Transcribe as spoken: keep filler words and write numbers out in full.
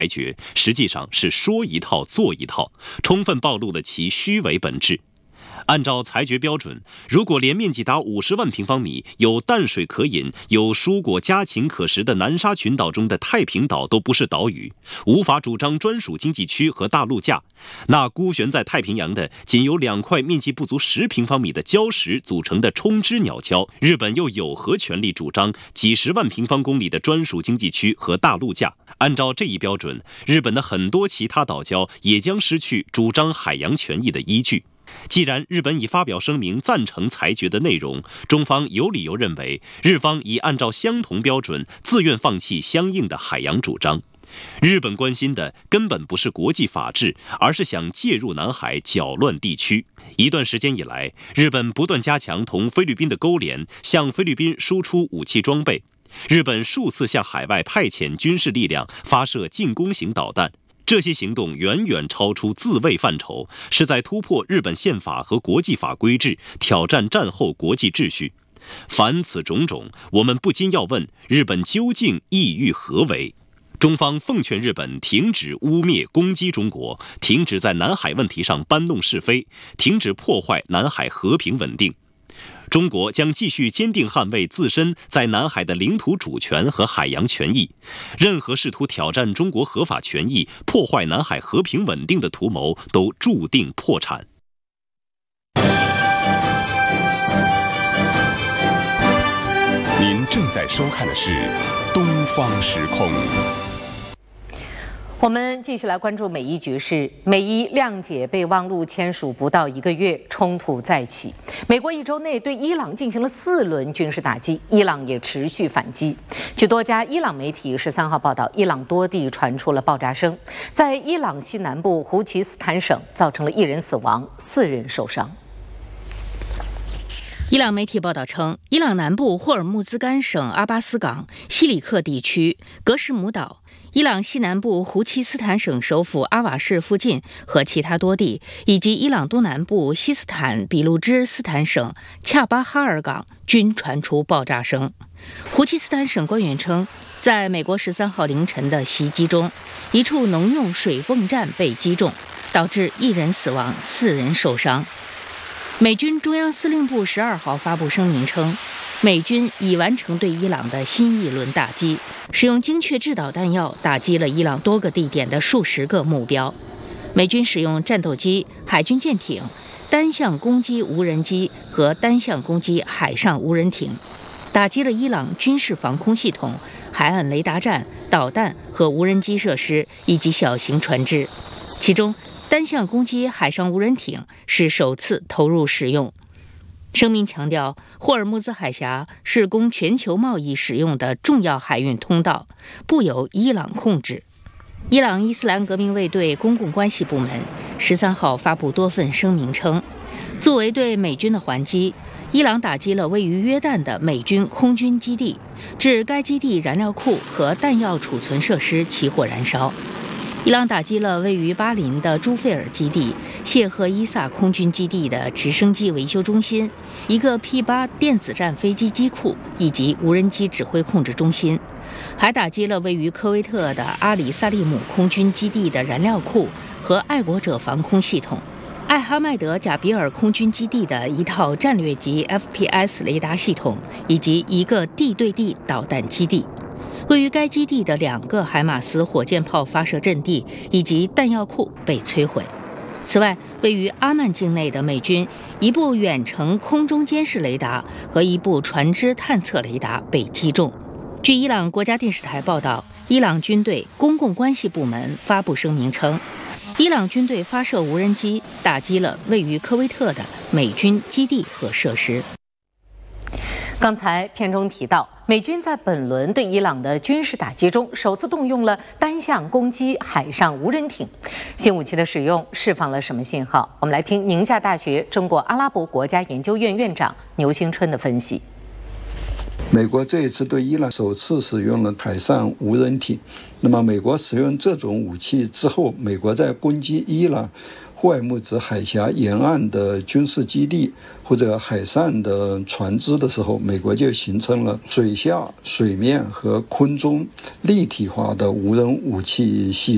裁决实际上是说一套做一套，充分暴露了其虚伪本质。按照裁决标准，如果连面积达五十万平方米、有淡水可饮、有蔬果家禽可食的南沙群岛中的太平岛都不是岛屿，无法主张专属经济区和大陆架，那孤悬在太平洋的仅由两块面积不足十平方米的礁石组成的冲之鸟礁，日本又有何权利主张几十万平方公里的专属经济区和大陆架？按照这一标准，日本的很多其他岛礁也将失去主张海洋权益的依据。既然日本已发表声明赞成裁决的内容，中方有理由认为日方已按照相同标准自愿放弃相应的海洋主张。日本关心的根本不是国际法治，而是想介入南海搅乱地区。一段时间以来，日本不断加强同菲律宾的勾连，向菲律宾输出武器装备。日本数次向海外派遣军事力量，发射进攻型导弹。这些行动远远超出自卫范畴，是在突破日本宪法和国际法规制，挑战战后国际秩序。凡此种种，我们不禁要问：日本究竟意欲何为？中方奉劝日本停止污蔑攻击中国，停止在南海问题上搬弄是非，停止破坏南海和平稳定。中国将继续坚定捍卫自身在南海的领土主权和海洋权益，任何试图挑战中国合法权益、破坏南海和平稳定的图谋都注定破产。 您正在收看的是《东方时空》。 我们继续来关注美伊局势。美伊谅解备忘录签署不到一个月，冲突再起。美国一周内对伊朗进行了四轮军事打击，伊朗也持续反击。据多家伊朗媒体十三号报道，伊朗多地传出了爆炸声，在伊朗西南部胡奇斯坦省造成了一人死亡，四人受伤。 伊朗媒体报道称，伊朗南部霍尔木兹干省阿巴斯港、西里克地区、格什姆岛、伊朗西南部胡奇斯坦省首府阿瓦市附近和其他多地，以及伊朗东南部西斯坦比路支斯坦省恰巴哈尔港均传出爆炸声。胡奇斯坦省官员称，在美国十三号凌晨的袭击中，一处农用水泵站被击中，导致一人死亡，四人受伤。美军中央司令部十二号发布声明称，美军已完成对伊朗的新一轮打击，使用精确制导弹药打击了伊朗多个地点的数十个目标。美军使用战斗机、海军舰艇、单向攻击无人机和单向攻击海上无人艇，打击了伊朗军事防空系统、海岸雷达站、导弹和无人机设施以及小型船只。其中，单向攻击海上无人艇是首次投入使用。声明强调，霍尔木兹海峡是供全球贸易使用的重要海运通道，不由伊朗控制。伊朗伊斯兰革命卫队公共关系部门十三号发布多份声明称，作为对美军的还击，伊朗打击了位于约旦的美军空军基地，致该基地燃料库和弹药储存设施起火燃烧。伊朗打击了位于巴林的朱费尔基地、谢赫伊萨空军基地的直升机维修中心、一个 P 八 电子战飞机机库以及无人机指挥控制中心，还打击了位于科威特的阿里萨利姆空军基地的燃料库和爱国者防空系统，艾哈迈德贾比尔空军基地的一套战略级 F P S 雷达系统以及一个地对地导弹基地。位于该基地的两个海马斯火箭炮发射阵地以及弹药库被摧毁。此外，位于阿曼境内的美军一部远程空中监视雷达和一部船只探测雷达被击中。据伊朗国家电视台报道，伊朗军队公共关系部门发布声明称，伊朗军队发射无人机打击了位于科威特的美军基地和设施。 刚才片中提到，美军在本轮对伊朗的军事打击中，首次动用了单向攻击海上无人艇。新武器的使用释放了什么信号？我们来听宁夏大学中国阿拉伯国家研究院院长牛兴春的分析。 美国这一次对伊朗首次使用了海上无人艇。那么，美国使用这种武器之后，美国在攻击伊朗霍尔木兹海峡沿岸的军事基地或者海上的船只的时候，美国就形成了水下、水面和空中立体化的无人武器系统。